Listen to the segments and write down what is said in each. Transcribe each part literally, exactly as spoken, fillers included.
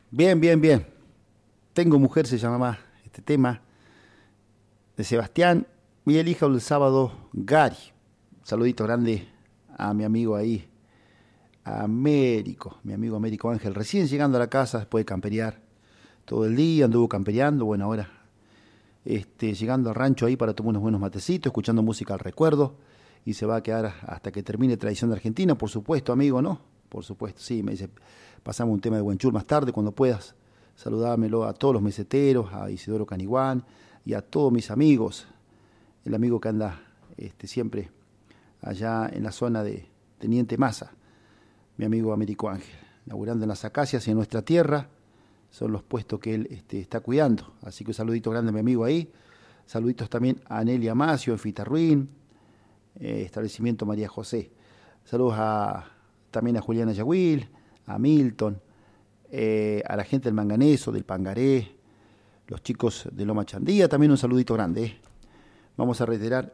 Bien, bien, bien. Tengo mujer, se llama más este tema, de Sebastián y el hijo del sábado, Gary. Saludito grande a mi amigo ahí, a Américo, mi amigo Américo Ángel, recién llegando a la casa después de camperear todo el día, anduvo campereando, bueno, ahora este, llegando al rancho ahí para tomar unos buenos matecitos, escuchando música al recuerdo, y se va a quedar hasta que termine Tradición de Argentina, por supuesto, amigo, ¿no? Por supuesto, sí, me dice, pasamos un tema de Buenchul más tarde, cuando puedas, saludámelo a todos los meseteros, a Isidoro Caniguán y a todos mis amigos, el amigo que anda este, siempre allá en la zona de Teniente Massa, mi amigo Américo Ángel, laburando en las acacias y en nuestra tierra, son los puestos que él este, está cuidando. Así que un saludito grande a mi amigo ahí. Saluditos también a Nelia Macio en Fitarruín, eh, establecimiento María José. Saludos a, también a Juliana Yaguil, a Milton, eh, a la gente del Manganeso, del Pangaré, los chicos de Loma Chandía, también un saludito grande. Eh. Vamos a reiterar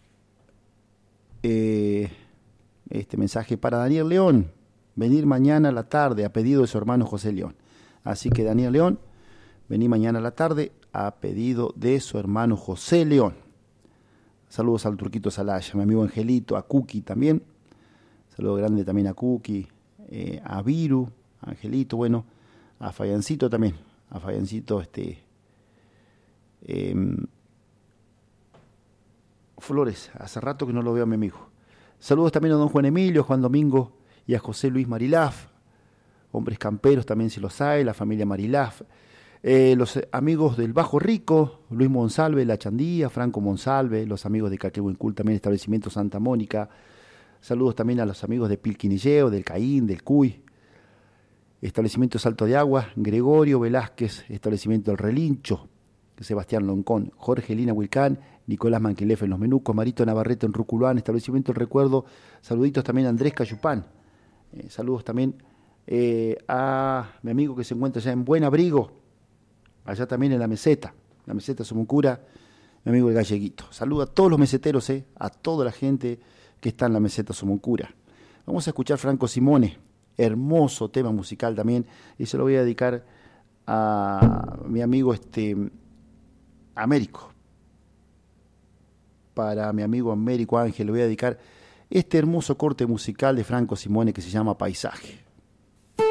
eh, este mensaje para Daniel León, venir mañana a la tarde a pedido de su hermano José León. Así que Daniel León, vení mañana a la tarde a pedido de su hermano José León. Saludos al Turquito Salaya, mi amigo Angelito, a Cuqui también. Saludo grande también a Cuqui, eh, a Viru, a Angelito, bueno, a Fayancito también. A Fayancito, este. Eh, Flores, hace rato que no lo veo a mi amigo. Saludos también a don Juan Emilio, Juan Domingo y a José Luis Marilaf. Hombres camperos también si los hay, la familia Marilaf, eh, los amigos del Bajo Rico, Luis Monsalve, La Chandía, Franco Monsalve, los amigos de Caquehuencul, también establecimiento Santa Mónica, saludos también a los amigos de Pilquinilleo, del Caín, del Cuy, establecimiento Salto de Agua, Gregorio Velázquez, establecimiento El Relincho, Sebastián Loncón, Jorge Lina Huilcán, Nicolás Manquilef en Los Menucos, Marito Navarrete en Ruculán, establecimiento El Recuerdo, saluditos también a Andrés Cayupán, eh, saludos también Eh, a mi amigo que se encuentra allá en Buen Abrigo, allá también en la meseta, la meseta Sumucura, mi amigo el Galleguito. Saludo a todos los meseteros, eh, a toda la gente que está en la meseta Sumucura. Vamos a escuchar Franco Simone, hermoso tema musical también, y se lo voy a dedicar a mi amigo este Américo. Para mi amigo Américo Ángel le voy a dedicar este hermoso corte musical de Franco Simone que se llama Paisaje.